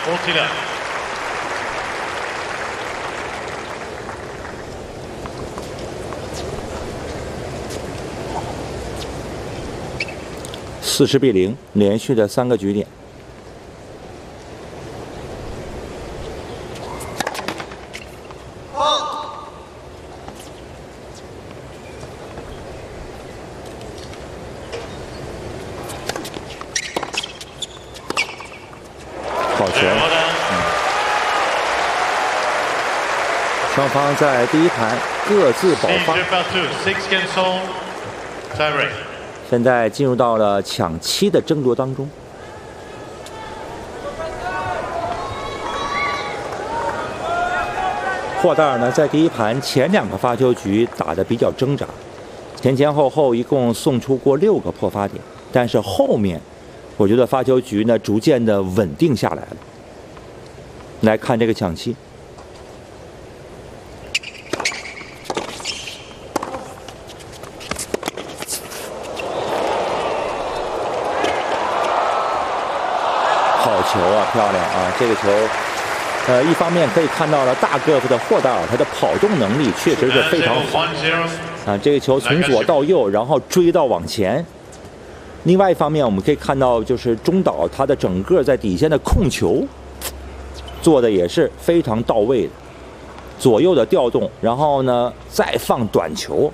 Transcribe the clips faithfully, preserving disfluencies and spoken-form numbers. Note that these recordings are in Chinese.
forty love。 四十比零，连续的三个局点。好球！嗯，双方在第一盘各自爆发。现在进入到了抢七的争夺当中。霍达尔呢，在第一盘前两个发球局打得比较挣扎，前前后后一共送出过六个破发点，但是后面我觉得发球局呢逐渐的稳定下来了。来看这个抢七。好球啊，漂亮啊！这个球，呃，一方面可以看到了大个子的霍达尔，他的跑动能力确实是非常好啊。这个球从左到右，然后追到往前。另外一方面，我们可以看到就是中岛他的整个在底线的控球做的也是非常到位的，左右的调动，然后呢再放短球。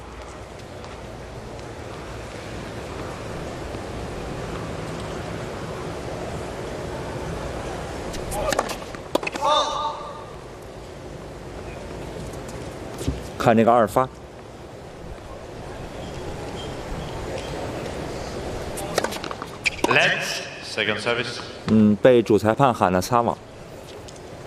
看这个二发，嗯，被主裁判喊了擦网。